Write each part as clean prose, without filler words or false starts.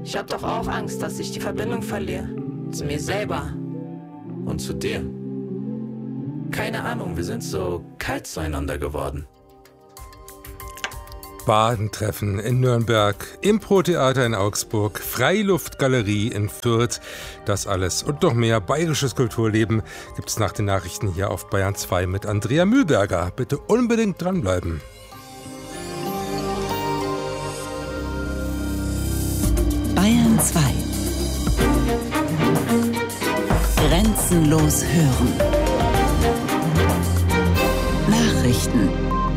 Ich hab doch auch Angst, dass ich die Verbindung verliere. Zu mir selber. Und zu dir. Keine Ahnung, wir sind so kalt zueinander geworden. Badentreffen in Nürnberg, Impro-Theater in Augsburg, Freiluftgalerie in Fürth. Das alles und noch mehr bayerisches Kulturleben gibt's nach den Nachrichten hier auf Bayern 2 mit Andrea Mühlberger. Bitte unbedingt dranbleiben. Bayern 2. Grenzenlos hören. Nachrichten.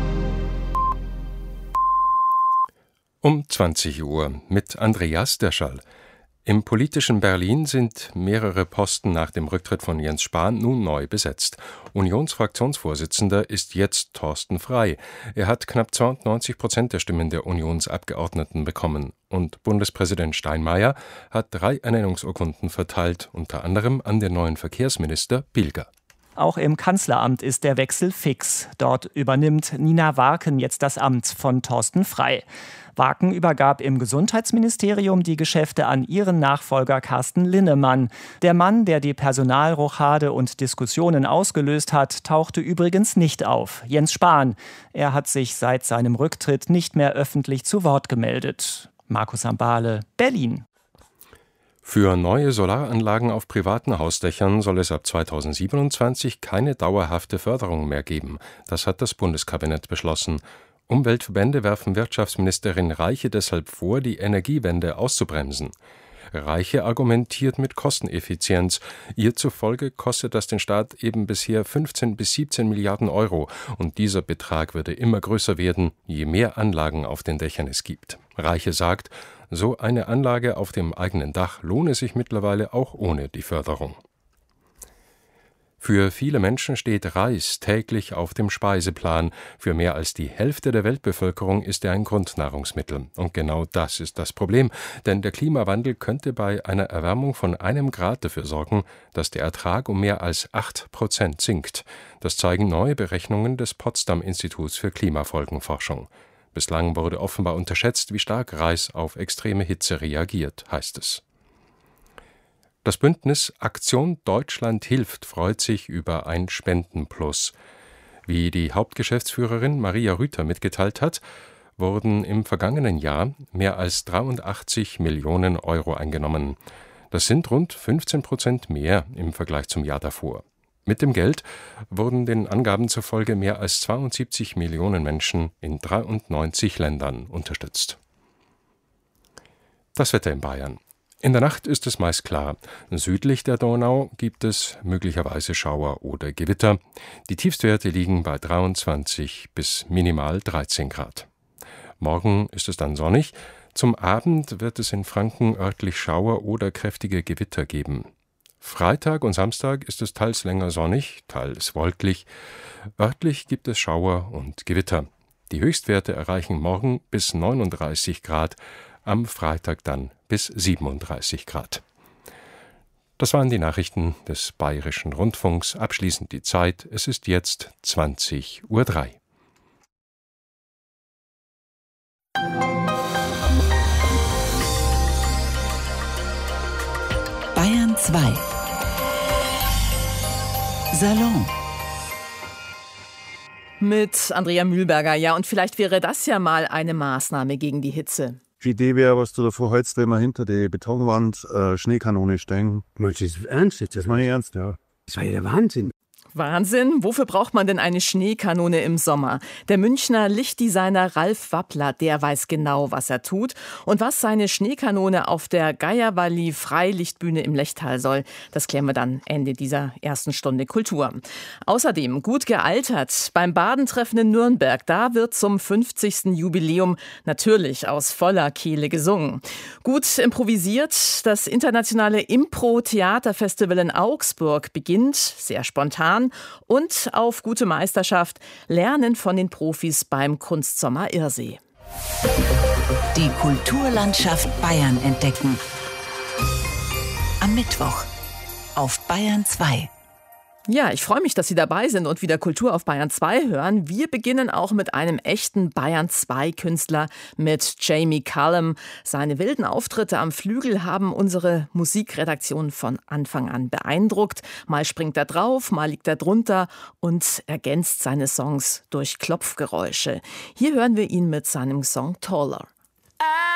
Um 20 Uhr mit Andreas Derschall. Im politischen Berlin sind mehrere Posten nach dem Rücktritt von Jens Spahn nun neu besetzt. Unionsfraktionsvorsitzender ist jetzt Thorsten Frey. Er hat knapp 92% der Stimmen der Unionsabgeordneten bekommen. Und Bundespräsident Steinmeier hat 3 Ernennungsurkunden verteilt, unter anderem an den neuen Verkehrsminister Pilger. Auch im Kanzleramt ist der Wechsel fix. Dort übernimmt Nina Warken jetzt das Amt von Thorsten Frey. Warken übergab im Gesundheitsministerium die Geschäfte an ihren Nachfolger Carsten Linnemann. Der Mann, der die Personalrochade und Diskussionen ausgelöst hat, tauchte übrigens nicht auf. Jens Spahn. Er hat sich seit seinem Rücktritt nicht mehr öffentlich zu Wort gemeldet. Markus Ambale, Berlin. Für neue Solaranlagen auf privaten Hausdächern soll es ab 2027 keine dauerhafte Förderung mehr geben. Das hat das Bundeskabinett beschlossen. Umweltverbände werfen Wirtschaftsministerin Reiche deshalb vor, die Energiewende auszubremsen. Reiche argumentiert mit Kosteneffizienz. Ihr zufolge kostet das den Staat eben bisher 15 bis 17 Milliarden Euro. Und dieser Betrag würde immer größer werden, je mehr Anlagen auf den Dächern es gibt. Reiche sagt, so eine Anlage auf dem eigenen Dach lohne sich mittlerweile auch ohne die Förderung. Für viele Menschen steht Reis täglich auf dem Speiseplan. Für mehr als die Hälfte der Weltbevölkerung ist er ein Grundnahrungsmittel. Und genau das ist das Problem, denn der Klimawandel könnte bei einer Erwärmung von 1 Grad dafür sorgen, dass der Ertrag um mehr als 8% sinkt. Das zeigen neue Berechnungen des Potsdam-Instituts für Klimafolgenforschung. Bislang wurde offenbar unterschätzt, wie stark Reis auf extreme Hitze reagiert, heißt es. Das Bündnis Aktion Deutschland hilft freut sich über ein Spendenplus. Wie die Hauptgeschäftsführerin Maria Rüther mitgeteilt hat, wurden im vergangenen Jahr mehr als 83 Millionen Euro eingenommen. Das sind rund 15% mehr im Vergleich zum Jahr davor. Mit dem Geld wurden den Angaben zufolge mehr als 72 Millionen Menschen in 93 Ländern unterstützt. Das Wetter in Bayern. In der Nacht ist es meist klar. Südlich der Donau gibt es möglicherweise Schauer oder Gewitter. Die Tiefstwerte liegen bei 23 bis minimal 13 Grad. Morgen ist es dann sonnig. Zum Abend wird es in Franken örtlich Schauer oder kräftige Gewitter geben. Freitag und Samstag ist es teils länger sonnig, teils wolkig. Örtlich gibt es Schauer und Gewitter. Die Höchstwerte erreichen morgen bis 39 Grad, am Freitag dann bis 37 Grad. Das waren die Nachrichten des Bayerischen Rundfunks. Abschließend die Zeit. Es ist jetzt 20:03 Uhr. Bayern 2. Salon. Mit Andrea Mühlberger. Ja, und vielleicht wäre das ja mal eine Maßnahme gegen die Hitze. Die Idee wäre, was du davor holst, wenn wir hinter die Betonwand Schneekanone stellen. Meinst du das ernst jetzt? Das meine ich ernst, ja. Das war ja der Wahnsinn. Wahnsinn, wofür braucht man denn eine Schneekanone im Sommer? Der Münchner Lichtdesigner Ralf Wappler, der weiß genau, was er tut. Und was seine Schneekanone auf der Geierwalli Freilichtbühne im Lechtal soll, das klären wir dann Ende dieser ersten Stunde Kultur. Außerdem gut gealtert. Beim Badentreffen in Nürnberg, da wird zum 50. Jubiläum natürlich aus voller Kehle gesungen. Gut improvisiert, das internationale Impro-Theaterfestival in Augsburg beginnt, sehr spontan, und auf gute Meisterschaft lernen von den Profis beim Kunstsommer Irsee. Die Kulturlandschaft Bayern entdecken. Am Mittwoch auf Bayern 2. Ja, ich freue mich, dass Sie dabei sind und wieder Kultur auf Bayern 2 hören. Wir beginnen auch mit einem echten Bayern 2 Künstler, mit Jamie Cullum. Seine wilden Auftritte am Flügel haben unsere Musikredaktion von Anfang an beeindruckt. Mal springt er drauf, mal liegt er drunter und ergänzt seine Songs durch Klopfgeräusche. Hier hören wir ihn mit seinem Song Taller.